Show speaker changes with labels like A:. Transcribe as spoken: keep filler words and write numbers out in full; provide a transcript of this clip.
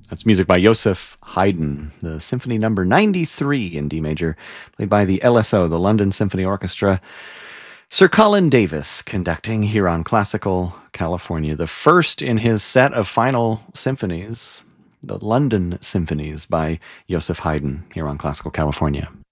A: That's music by Joseph Haydn, the Symphony Number ninety-three in D major, played by the L S O, the London Symphony Orchestra. Sir Colin Davis conducting here on Classical California, the first in his set of final symphonies, the London Symphonies by Joseph Haydn here on Classical California.